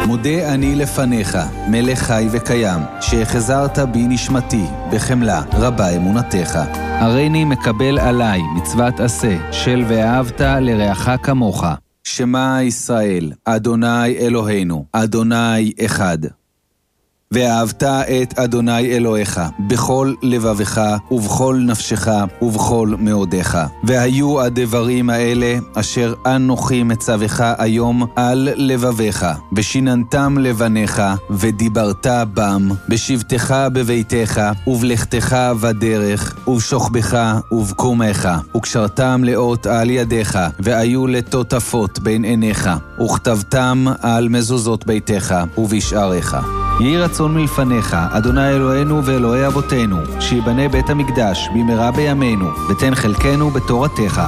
מודה אני לפניך, מלך חי וקיים, שהחזרת בי נשמתי, בחמלה רבה אמונתך. הריני מקבל עליי מצוות עשה, של ואהבת לרעך כמוך. שמע ישראל, אדוני אלוהינו, אדוני אחד. ואהבת את אדוני אלוהיך בכל לבבך ובכל נפשך ובכל מאודיך. והיו הדברים האלה אשר אנוכי מצווך היום על לבביך, ושיננתם לבניך, ודיברת בם, בשבתך בביתך, ובלכתך בדרך, ובשוכבך ובקומך, וקשרתם לאות על ידיך, והיו לטוטפות בין עיניך, וכתבתם על מזוזות ביתך ובשעריך. יהי רצון מלפניך, אדוני אלוהינו ואלוהי אבותינו, שיבנה בית המקדש במהרה בימינו, ותן חלקנו בתורתך.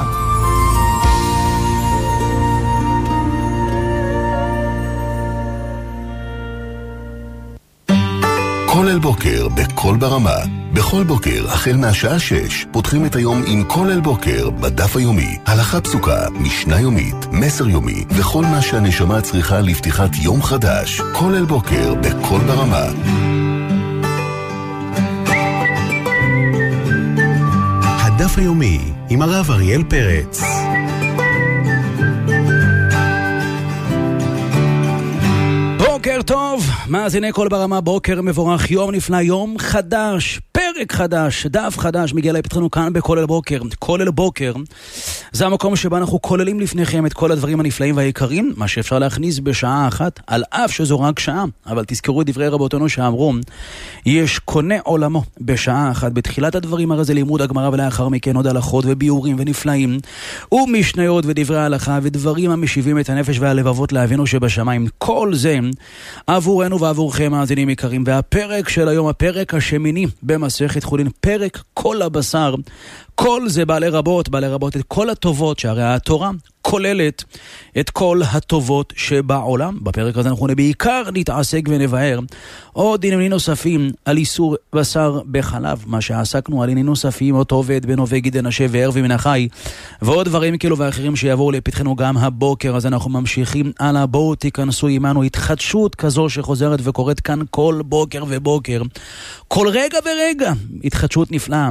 כולל בוקר בכל ברמה. בכל בוקר, החל מהשעה 6, פותחים את היום עם כולל בוקר בדף היומי. הלכה פסוקה, משנה יומית, מסר יומי, וכל מה שהנשמה צריכה לפתיחת יום חדש. כולל בוקר בכל ברמה. הדף היומי עם הרב אריאל פרץ. בוקר טוב, מאזיני כל ברמה, בוקר מבורך, יום נפלא, יום חדש, פרק חדש, דף חדש, מגיע לפתחנו כאן בכולל בוקר. כולל בוקר זה המקום שבו אנחנו כוללים לפניכם את כל הדברים הנפלאים והיקרים, מה שאפשר להכניס בשעה אחת, על אף שזו רק שעה. אבל תזכרו את דברי רבותינו שאמרו, יש קונה עולמו בשעה אחת. בתחילת הדברים הרי זה לימוד הגמרא, ולאחר מכן עוד הלכות וביורים ונפלאים, ומשניות ודברי ההלכה, ודברים המשיבים את הנפש והלבבות לאבינו שבשמיים. כל זה עבורנו ועבורכם מאזינים יקרים. והפרק של היום, הפרק השמיני במסכת חולין, פרק כל הבשר. כל זה בעלי רבות את כל הטובות, שהרי התורה כוללת את כל הטובות שבעולם. בפרק הזה אנחנו בעיקר נתעסק ונבהר עוד עניינים נוספים על איסור בשר בחלב, מה שעסקנו על עניינים נוספים, אותו עובד בן עובד גידן נשה וערב מן החי, ועוד דברים כאילו ואחרים שיבואו לפתחנו גם הבוקר. אז אנחנו ממשיכים הלאה, בואו תיכנסו עמנו, התחדשות כזו שחוזרת וקורית כאן כל בוקר ובוקר, כל רגע ורגע, התחדשות נפלאה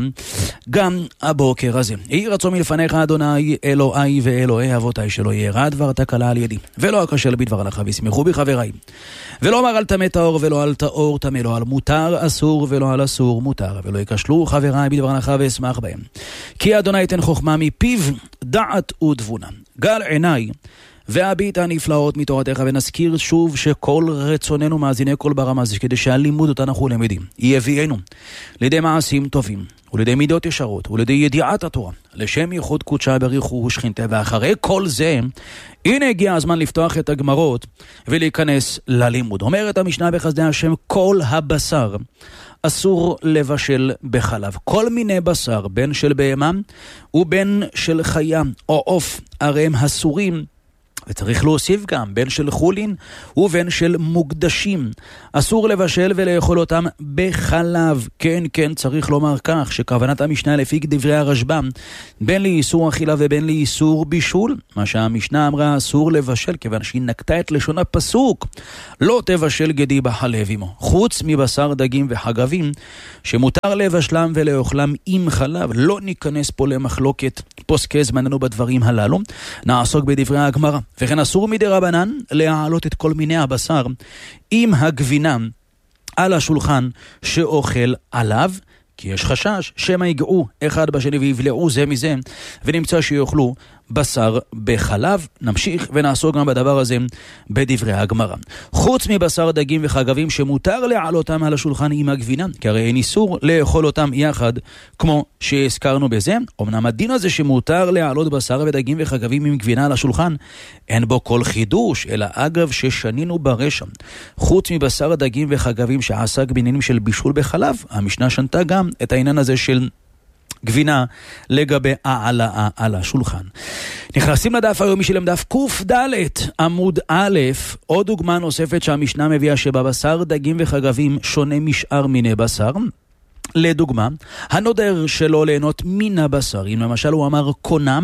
גם הבוקר הזה. יהי רצון מלפניך אדוני אלוהי ואלוהי אבותיי, שלא ירע דבר תקלה על ידי ולא אכשל בדבר הלכה, וישמחו בי חבריי. ולא אמר על טמא טהור ולא על טהור טמא, לא על מותר אסור ולא על אסור מותר, ולא יכשלו חבריי בדבר הלכה ואשמח בהם. כי אדוני ייתן חוכמה מפיו, דעת ותבונה. גל עיניי והביט הנפלאות מתורתך, ונזכיר שוב שכל רצוננו מאזיני כל ברמה זה כדי שהלימוד אותה אנחנו למדים יביאנו לידי מעשים טובים ולידי מידות ישרות ולידי ידיעת התורה, לשם ייחוד קודשה בריחו ושכינתה. ואחרי כל זה, הנה הגיע הזמן לפתוח את הגמרות ולהיכנס ללימוד. אומרת המשנה בחסדי השם, כל הבשר אסור לבשל בחלב. כל מיני בשר, בין של בהמה ובין של חיה או עוף, הרי הם אסורים, וצריך להוסיף גם בין של חולין ובין של מוקדשים. אסור לבשל ולאכול אותם בחלב. כן, צריך לומר כך, שכוונת המשנה לפי דברי הרשב"ם, בין לאיסור אכילה ובין לאיסור בישול. מה שהמשנה אמרה אסור לבשל, כיוון שהיא נקטה את לשון הפסוק, לא תבשל גדי בחלב עמו, חוץ מבשר דגים וחגבים, שמותר לבשלם ולאוכלם עם חלב. לא ניכנס פה למחלוקת פוסקי זמננו בדברים הללו, נעסוק בדברי הגמרא. וכן אסור מדי רבנן להעלות את כל מיני הבשר עם הגבינה על השולחן שאוכל עליו, כי יש חשש שמה יגעו אחד בשני ויבלעו זה מזה, ונמצא שיאכלו בשר בחלב. נמשיך ונעסוק גם בדבר הזה בדברי הגמרא. חוץ מבשר דגים וחגבים שמותר להעלותם על השולחן עם הגבינה, כי הרי אין איסור לאכול אותם יחד כמו שהזכרנו בזה. אמנם הדין הזה שמותר להעלות בשר ודגים וחגבים עם גבינה על השולחן, אין בו כל חידוש, אלא אגב ששנינו ברשע. חוץ מבשר דגים וחגבים שעסק בעניינים של בישול בחלב, המשנה שנתה גם את העניין הזה של גבינה לגבי העלאה על השולחן. נכנסים לדף היומי של דף קד עמוד א', עוד דוגמה נוספת שהמשנה מביאה, שבבשר דגים וחגבים שונה משאר מיני בשר. לדוגמה, הנודר שלא ליהנות מן הבשר, אם למשל הוא אמר קונם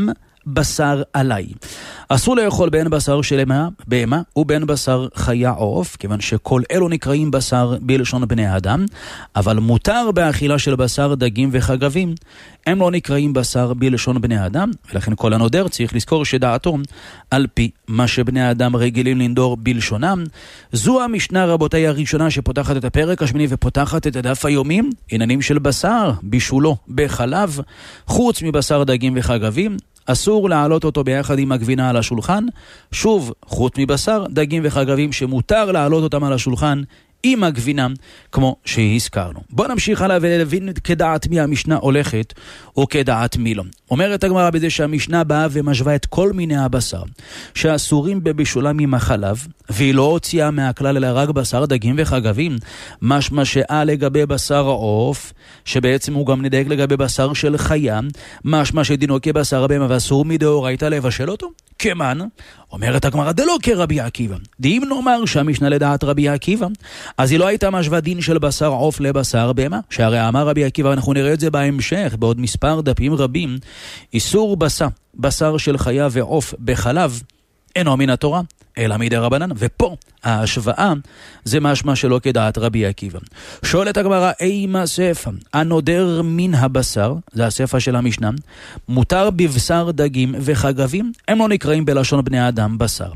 בשר עליי. אסור לאכול בין בשר של בהמה ובין בשר חיה עוף, כיוון שכל אלו נקראים בשר בלשון בני האדם, אבל מותר באכילה של בשר דגים וחגבים, הם לא נקראים בשר בלשון בני האדם, ולכן כל הנודר צריך לזכור שדעתו על פי מה שבני האדם רגילים לנדור בלשונם. זו המשנה רבותיי הראשונה שפותחת את הפרק השמיני ופותחת את הדף היומי, עניינים של בשר, בישולו בחלב, חוץ מבשר דגים וחגבים, אסור להעלות אותו ביחד עם הגבינה על השולחן, שוב, חוץ מבשר, דגים וחגבים שמותר להעלות אותם על השולחן עם הגבינה, כמו שהזכרנו. בוא נמשיך הלאה ולהבין כדעת מי המשנה הולכת, או כדעת מי לא. אומרת הגמרא בזה שהמשנה באה ומשווה את כל מיני הבשר, שאסורים בבישולם עם החלב, והיא לא הוציאה מהכלל אלא רק בשר דגים וחגבים, משמע שאה לגבי בשר העוף, שבעצם הוא גם נדייק לגבי בשר של חיה, משמע שדינו כבשר בהמה ואסור מדאורייתא לבשל אותו. כמן, אומרת הגמרא, דלא כרבי עקיבא. דאם נאמר שהמשנה לדעת רבי עקיבא, אז היא לא הייתה משווה דין של בשר עוף לבשר בהמה, שהרי אמר רבי עקיבא, אנחנו נראה את זה בהמשך, בעוד מספר דפים רבים, איסור בשר של חיה ועוף בחלב, אינו מן התורה, אלא מדי רבנן, ופה ההשוואה זה משמע שלא כדעת רבי עקיבא. שואלת הגמרא, אימה ספא, הנודר מן הבשר, זה הספא של המשנה, מותר בבשר דגים וחגבים, הם לא נקראים בלשון בני האדם בשר.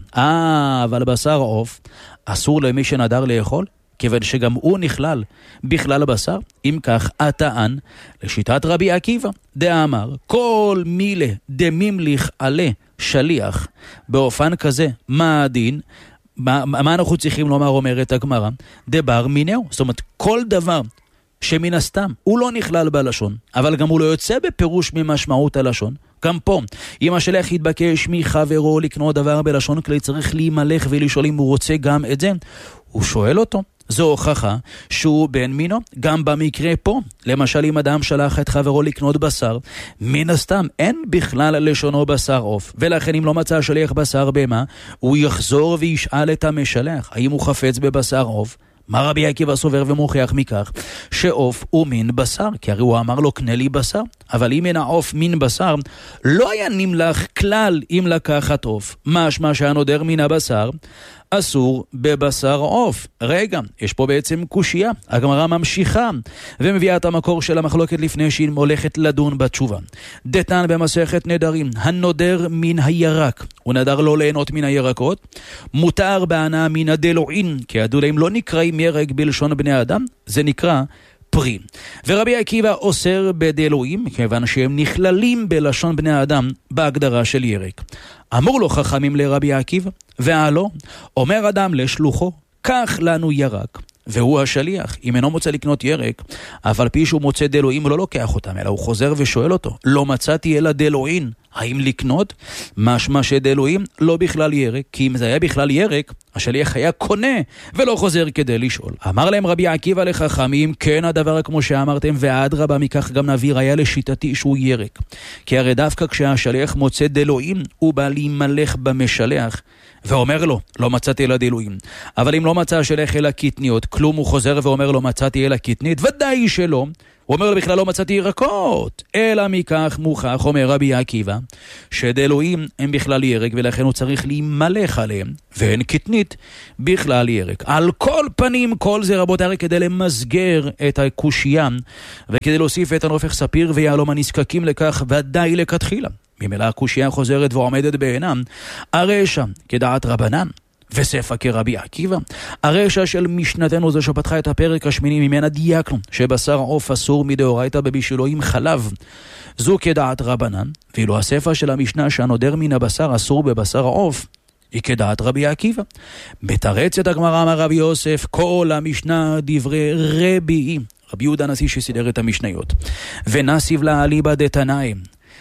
אבל בשר עוף, אסור למי שנדר לאכול, כיוון שגם הוא נכלל בכלל הבשר. אם כך, הטען לשיטת רבי עקיבא, דאמר, כל מילה דמימליך עלה שליח, באופן כזה, מה הדין? מה אנחנו צריכים לומר, אומרת הגמרא? דבר מינהו, זאת אומרת, כל דבר שמן הסתם הוא לא נכלל בלשון, אבל גם הוא לא יוצא בפירוש ממשמעות הלשון. גם פה, אם השליח יתבקש מחברו לקנות דבר בלשון כלי, צריך להימלך ולשאול אם הוא רוצה גם את זה. הוא שואל אותו, זו הוכחה שהוא בן מינו. גם במקרה פה, למשל אם אדם שלח את חברו לקנות בשר, מן הסתם אין בכלל לשונו בשר עוף, ולכן אם לא מצא שליח בשר בהמה, הוא יחזור וישאל את המשלח האם הוא חפץ בבשר עוף. מה רבי עקיבא סובר ומוכיח מכך? שעוף הוא מין בשר, כי הרי הוא אמר לו קנה לי בשר, אבל אם אין העוף מין בשר, לא היה נמלך כלל אם לקחת עוף. משמע שהנודר מן הבשר אסור בבשר עוף. רגע, יש פה בעצם קושיה. הגמרא ממשיכה ומביאה את המקור של המחלוקת לפני שהיא הולכת לדון בתשובה. דתן במסכת נדרים, הנודר מן הירק, הוא נדר לא ליהנות מן הירקות, מותר בהנאה מן הדלועים, כי הדולאים לא נקראים ירק בלשון בני האדם, זה נקרא פרי. ורבי עקיבא אוסר בדלועים, כיוון שהם נכללים בלשון בני האדם בהגדרה של ירק. אמור לו חכמים לרבי עקיבא, והלא, אומר אדם לשלוחו, קח לנו ירק, והוא השליח, אם אינו מוצא לקנות ירק, אבל פי שהוא מוצא דלועים, הוא לא לוקח אותם, אלא הוא חוזר ושואל אותו, לא מצאתי אלא דלועים, האם לקנות? משמע שדלועים לא בכלל ירק, כי אם זה היה בכלל ירק, השליח היה קונה ולא חוזר כדי לשאול. אמר להם רבי עקיבא לחכמים, כן הדבר כמו שאמרתם, ואדרבה מכך גם נביא ראיה לשיטתי שהוא ירק. כי הרי דווקא כשהשליח מוצא דלועים, הוא בא להימלך במשלח, ואומר לו, לא מצאתי אלא דלועים. אבל אם לא מצא השליח אלא קטניות, כלום הוא חוזר ואומר לו, מצאתי אלא קטנית, ודאי שלא. הוא אומר לו, בכלל לא מצאתי ירקות. אלא מכך מוכח, אומר רבי עקיבא, שדלועים הם בכלל ירק, ולכן הוא צריך להימלך עליהם, ואין קטנית בכלל ירק. על כל פנים, כל זה רבותי, הרי כדי למסגר את הקושיה, וכדי להוסיף את הנופך ספיר ויעלום הנזקקים לכך, ודאי לכתחילה. ממילא הקושיה חוזרת ועומדת בעינם, הרשע כדעת רבנן, וספא כרבי עקיבא. הרשע של משנתנו זה שפתחה את הפרק השמיני ממנה דייקנו, שבשר עוף אסור מדאורייתא בבישולו עם חלב. זו כדעת רבנן, ואילו הספא של המשנה שהנודר מן הבשר אסור בבשר העוף, היא כדעת רבי עקיבא. בתרצת הגמרא אמר רבי יוסף, כל המשנה דברי רבי יהודה הנשיא שסידר את המשניות. ונסיב לה אליבא דתנאי,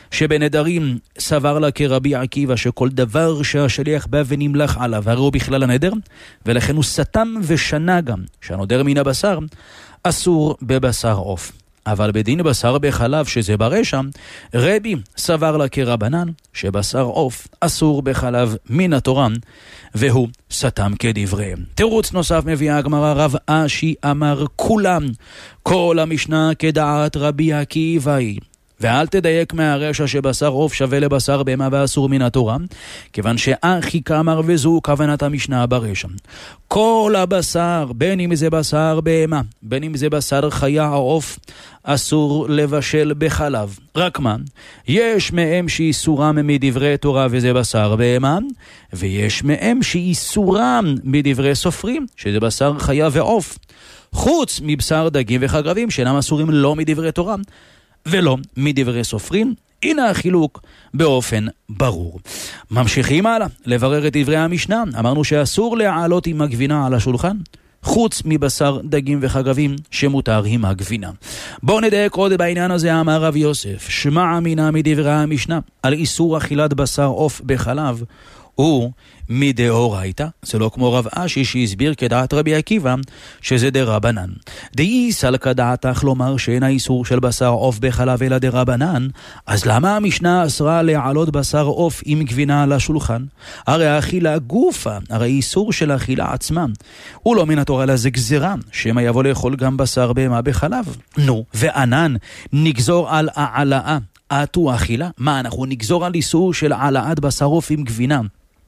שבנדרים סבר לה כרבי עקיבא שכל דבר שהשליח בא ונמלך עליו, הרי הוא בכלל הנדר, ולכן הוא סתם ושנה גם שהנודר מן הבשר אסור בבשר עוף. אבל בדין בשר בחלב שזה ברשע, רבי סבר לה כרבנן שבשר עוף אסור בחלב מן התורה, והוא סתם כדבריהם. תירוץ נוסף מביאה הגמרא, רב אשי אמר כולם, כל המשנה כדעת רבי עקיבא היא, ואל תדייק מהרשע שבשר עוף שווה לבשר בהמה ואסור מן התורה, כיוון שאחי כאמר וזו כוונת המשנה ברשע. כל הבשר, בין אם זה בשר בהמה, בין אם זה בשר חיה או עוף, אסור לבשל בחלב. רק מה? יש מהם שאיסורם מדברי תורה וזה בשר בהמה, ויש מהם שאיסורם מדברי סופרים, שזה בשר חיה ועוף. חוץ מבשר דגים וחגבים שאינם אסורים לא מדברי תורה ולא מדברי סופרים. הנה החילוק באופן ברור. ממשיכים הלאה לברר את דברי המשנה. אמרנו שאסור להעלות עם הגבינה על השולחן, חוץ מבשר דגים וחגבים שמותר עם הגבינה. בואו נדייק עוד בעניין הזה. אמר רב יוסף, שמע אמינה מדברי המשנה על איסור אכילת בשר עוף בחלב, הוא מדאורייתא. זה לא כמו רב אשי שהסביר כדעת רבי עקיבא שזה דרבנן. דאיסל כדעתך לומר שאין האיסור של בשר עוף בחלב אלא דרבנן, אז למה המשנה אסרה להעלות בשר עוף עם גבינה על השולחן? הרי האכילה גופה, הרי איסור של האכילה עצמה הוא לא מן התורה אלא זה גזירה, שמא יבוא לאכול גם בשר בהמה בחלב. נו, וענן נגזור על העלאה עטו אכילה? מה, אנחנו נגזור על איסור של העלאת בשר עוף עם גבינה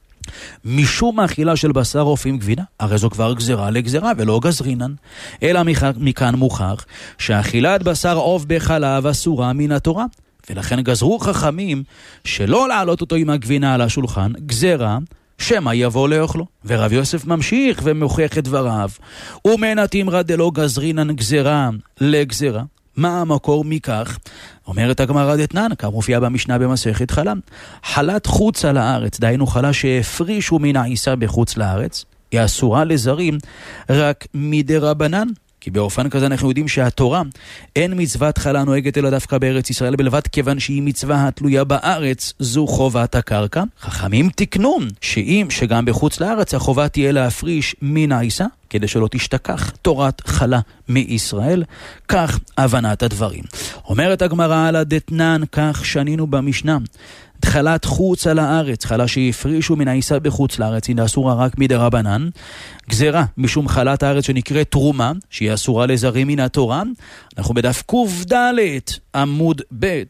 משום האכילה של בשר עוף עם גבינה? הרי זו כבר גזירה לגזירה ולא גזרינן. אלא מכאן מוכח שאכילת בשר עוף בחלב אסורה מן התורה, ולכן גזרו חכמים שלא להעלות אותו עם הגבינה על השולחן, גזירה שמא יבוא לאכלו. ורב יוסף ממשיך ומוכיח את דבריו, ומנתים דלא גזרינן גזירה לגזירה. מה המקור מכך? אומרת הגמרא דתנן, כך מופיע במשנה במסכת חלה, חלת חוץ על הארץ, דהיינו חלה שהפרישו מן העיסה בחוץ לארץ, היא אסורה לזרים רק מדרבנן. כי באופן כזה אנחנו יודעים שהתורה אין מצוות חלה נוהגת אלא דווקא בארץ ישראל בלבד, כיוון שהיא מצווה התלויה בארץ, זו חובת הקרקע. חכמים תקנו שגם בחוץ לארץ החובה תהיה להפריש מן העיסה, כדי שלא תשתכח תורת חלה מישראל. כך הבנת הדברים. אומרת הגמרא על הדתנן, כך שנינו במשנה, חלת חוץ על הארץ, חלה שהפרישו מן העיסה בחוץ לארץ, היא אסורה רק מדרבנן. גזירה משום חלת הארץ שנקראת תרומה, שהיא אסורה לזרים מן התורה. אנחנו בדף ק"ד עמוד ב',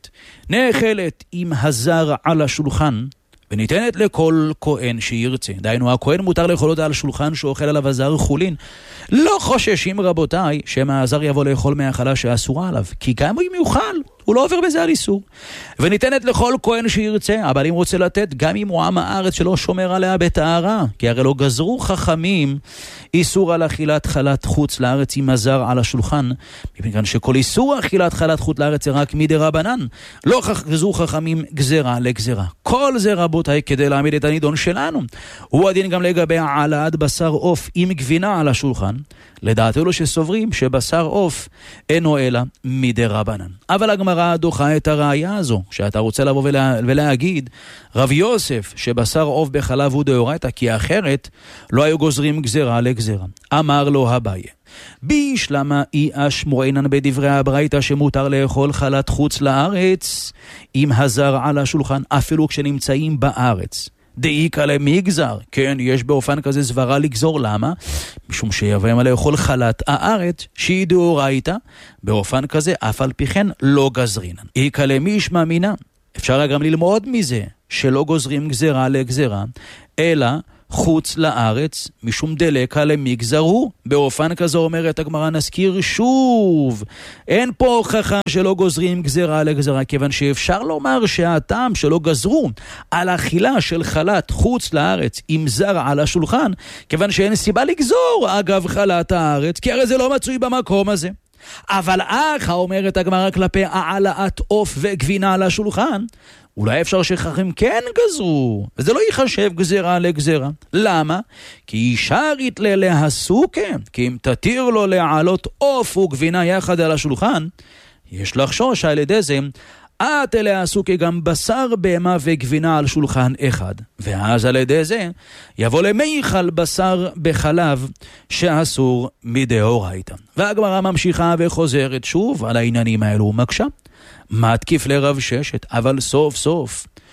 נאכלת עם הזר על השולחן וניתנת לכל כהן שירצה. דהיינו, הכהן מותר לאכול אותה על שולחן שאוכל עליו הזר חולין. לא חוששים רבותיי שמא הזר יבוא לאכול מהאכלה שאסורה עליו, כי גם אם יאכל הוא לא עובר בזה על איסור. וניתנת לכל כהן שירצה, אבל אם רוצה לתת, גם אם הוא עם הארץ שלא שומר עליה בטהרה, כי הרי לא גזרו חכמים איסור על אכילת חלת חוץ לארץ עם הזר על השולחן, מכיוון שכל איסור אכילת חלת חוץ לארץ זה רק מדרבנן. לא גזרו חכמים גזרה לגזרה. כל זה רבותיי כדי להעמיד את הנידון שלנו. הוא הדין גם לגבי העלאת בשר עוף עם גבינה על השולחן. לדעתנו שסוברים שבשר עוף אינו אלא מדרבנן. אבל הגמרא דוחה את הראיה הזו, שאתה רוצה לבוא ולהגיד רב יוסף שבשר עוף בחלב הוא דאורייתא, כי אחרת לא היו גוזרים גזרה לגזרה. אמר לו אביי, בישלמה אי אשמועינן בדברי הברייתא שמותר לאכול חלת חוץ לארץ עם הזר על השולחן אפילו כשנמצאים בארץ. דאיקא למגזר, כן, יש באופן כזה סברה לגזור. למה? משום שיבואם לאכול חלת הארץ שהיא דאורייתא, באופן כזה אף על פי כן לא גזרינן. איקא למישמע מינן, אפשר גם ללמוד מזה שלא גוזרים גזרה לגזרה אלא חוץ לארץ, משום דלקא למגזר הוא. באופן כזה אומרת הגמרא, נזכיר שוב, אין פה הוכחה שלא גוזרים גזרה לגזרה, כיוון שאפשר לומר שהטעם שלא גזרו על אכילה של חלת חוץ לארץ עם זר על השולחן, כיוון שאין סיבה לגזור אגב חלת הארץ, כי הרי זה לא מצוי במקום הזה. אבל אומרת הגמרא כלפי העלאת עוף וגבינה על השולחן, אולי אפשר שחכמים כן גזרו, וזה לא ייחשב גזירה לגזירה. למה? כי אישרית להסוקה, כי אם תתיר לו להעלות עוף וגבינה יחד על השולחן, יש לחשוש על ידי זה את להסוקה גם בשר בהמה וגבינה על שולחן אחד, ואז על ידי זה יבוא למיכל בשר בחלב שאסור מדאורייתא. והגמרא ממשיכה וחוזרת שוב על העניינים האלו ומקשה. מתקיף לרב ששת, אבל סוף סוף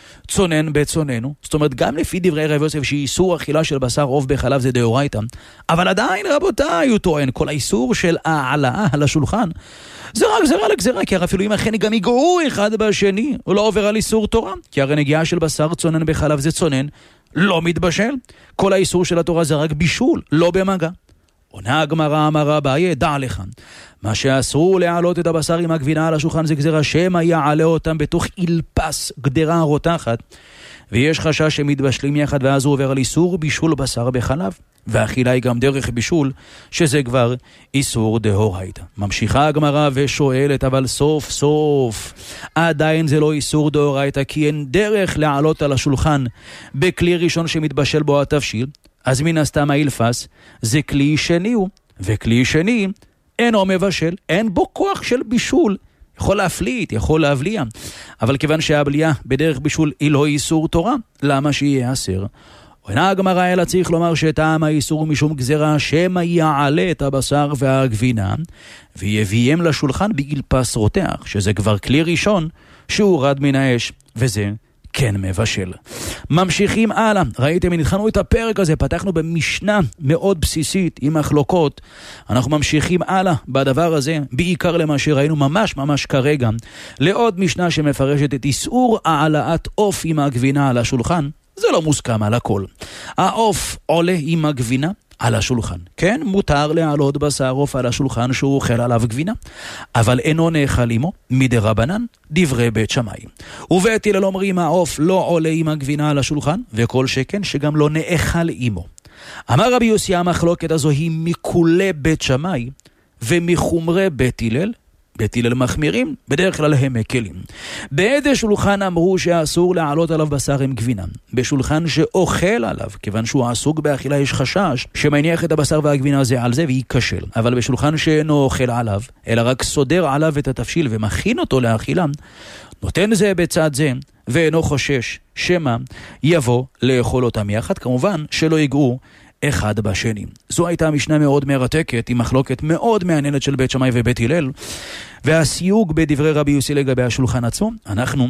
צונן בצוננו, זאת אומרת גם לפי דברי רב יוסף שאיסור אכילה של בשר עוף בחלב זה דאורייתא, אבל עדיין רבותיי הוא טוען, כל האיסור של העלאה על השולחן זה רק גזרה לגזרה, כי אפילו אם אכן גם יגעו אחד בשני, הוא לא עובר על איסור תורה, כי הרי נגיעה של בשר צונן בחלב זה צונן, לא מתבשל, כל האיסור של התורה זה רק בישול, לא במגע. עונה הגמרא אמר אביי, דע לך, מה שאסרו להעלות את הבשר עם הגבינה על השולחן זה גזרה שמא יעלה אותם בתוך אילפס, גדרה רותחת, ויש חשש שמתבשלים יחד ואז הוא עובר על איסור בישול בשר בחלב, והאכילה היא גם דרך בישול, שזה כבר איסור דאורייתא. ממשיכה הגמרא ושואלת, אבל סוף סוף עדיין זה לא איסור דאורייתא, כי אין דרך להעלות על השולחן בכלי ראשון שמתבשל בו התבשיל, אז מן הסתם האילפס זה כלי שני הוא, וכלי שני אינו מבשל, אין בו כוח של בישול, יכול להפליט, יכול להבליע, אבל כיוון שהבליעה בדרך בישול היא לא איסור תורה, למה שיהיה אסר? עונה הגמרא אלא צריך לומר שטעם האיסור משום גזרה שמא יעלה את הבשר והגבינה ויביאם לשולחן באילפס רותח, שזה כבר כלי ראשון שהורד מן האש, וזה כן מבשל. ממשיכים הלאה, ראיתם, התחלנו את הפרק הזה, פתחנו במשנה מאוד בסיסית עם מחלוקות, אנחנו ממשיכים הלאה בדבר הזה, בעיקר למה שראינו ממש כרגע, לעוד משנה שמפרשת את איסור העלאת עוף עם הגבינה על השולחן. זה לא מוסכם על הכל. העוף עולה עם הגבינה על השולחן. כן, מותר להעלות בשר עוף על השולחן שהוא אוכל עליו גבינה, אבל אינו נאכל עמו מדרבנן, דברי בית שמאי. ובית הלל אומרים העוף לא עולה עם הגבינה על השולחן, וכל שכן שגם לא נאכל עמו. אמר רבי יוסי, המחלוקת הזו היא מכולי בית שמאי ומחומרי בית הלל. בית הלל מחמירים, בדרך כלל הם מקלים. באיזה שולחן אמרו שאסור להעלות עליו בשר עם גבינה? בשולחן שאוכל עליו, כיוון שהוא עסוק באכילה יש חשש שמניח את הבשר והגבינה הזה על זה ויקשל. אבל בשולחן שאינו אוכל עליו, אלא רק סודר עליו את התבשיל ומכין אותו לאכילה, נותן זה בצד זה, ואינו חושש שמא יבוא לאכול אותם יחד, כמובן שלא יגעו אחד בשני. זו הייתה משנה מאוד מרתקת, עם מחלוקת מאוד מעניינת של בית שמאי ובית הלל, והסיוג בדברי רבי יוסי לגבי השולחן עצמו, אנחנו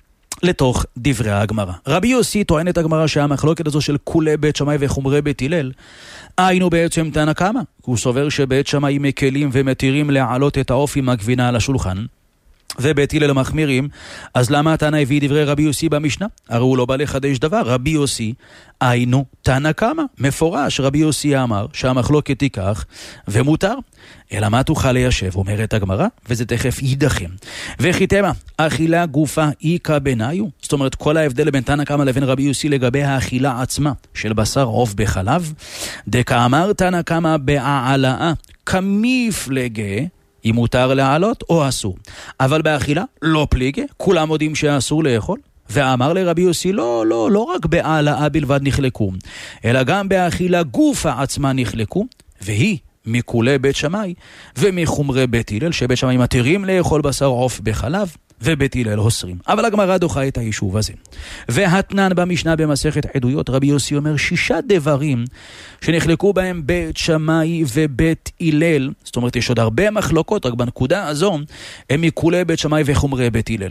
לתוך דברי הגמרא. רבי יוסי טוען את הגמרא שהמחלוקת הזו של כולי בית שמאי וחומרי בית הלל, היינו בעצם תנא קמא, הוא סובר שבית שמאי מקלים ומתירים להעלות את העוף עם הגבינה על השולחן, ובית הלל מחמירים, אז למה התנא הביא דברי רבי יוסי במשנה? הרי הוא לא בא לחדש דבר, רבי יוסי היינו תנא קמא, מפורש רבי יוסי אמר שהמחלוקת תיקח ומותר, אלא מה תוכל ליישב, אומרת הגמרא, וזה תכף יידחם. וחיתמה, אכילה גופה איקה ביניו, זאת אומרת כל ההבדל בין תנא קמא לבין רבי יוסי לגבי האכילה עצמה של בשר עוף בחלב, דקאמר תנא קמא בהעלאה כמפלגה, אם מותר להעלות או אסור. אבל באכילה לא פליגה, כולם יודעים שאסור לאכול. ואמר לרבי יוסי, לא רק בהעלאה בלבד נחלקו, אלא גם באכילה גופה עצמה נחלקו, והיא מכולי בית שמאי ומחומרי בית הלל, שבית שמאי מתירים לאכול בשר עוף בחלב, ובית הלל אוסרים. אבל הגמרא דוחה את היישוב הזה. והתנן במשנה במסכת עדויות, רבי יוסי אומר 6 דברים שנחלקו בהם בית שמאי ובית הלל, זאת אומרת יש עוד הרבה מחלוקות, רק בנקודה הזו הם מכולי בית שמאי וחומרי בית הלל.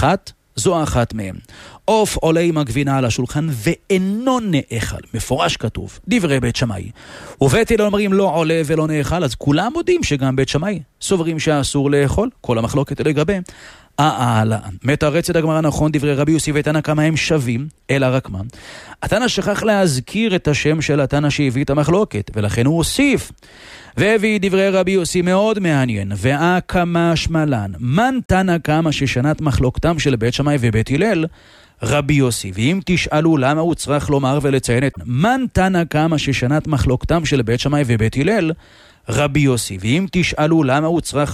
זו אחת מהם. עוף עולה עם הגבינה על השולחן ואינו נאכל, מפורש כתוב, דברי בית שמאי. ובית הלל אומרים לא עולה ולא נאכל, אז כולם יודעים שגם בית שמאי סוברים שאסור לאכול, כל המחלוקת לגבי העלאה. מתרצת הגמרא נכון, דברי רבי יוסי ותנא קמא הם שווים, אלא רק מה? התנא שכח להזכיר את השם של התנא שהביא את המחלוקת, ולכן הוא הוסיף והביא דברי רבי יוסי מאוד מעניין, והקמה שמלן, מן תנא קמא ששנת מחלוקתם של בית שמאי ובית הלל, רבי יוסי. ואם תשאלו למה הוא צריך לומר ולציין את מן תנא קמא ששנת מחלוקתם של בית שמאי ובית הלל, רבי יוסי. ואם תשאלו למה הוא צריך